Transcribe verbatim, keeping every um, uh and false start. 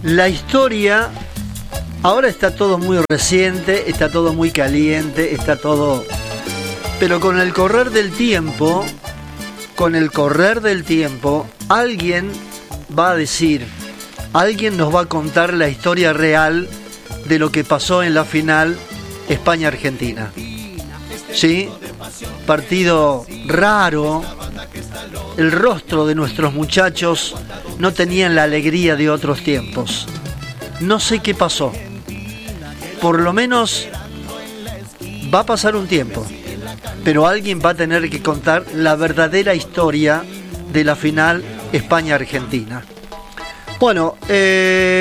La historia, ahora está todo muy reciente, está todo muy caliente, está todo... Pero con el correr del tiempo, con el correr del tiempo, alguien va a decir, alguien nos va a contar la historia real de lo que pasó en la final España-Argentina. ¿Sí? Partido raro. El rostro de nuestros muchachos no tenían la alegría de otros tiempos. No sé qué pasó. Por lo menos va a pasar un tiempo, pero alguien va a tener que contar la verdadera historia de la final España-Argentina. Bueno, eh...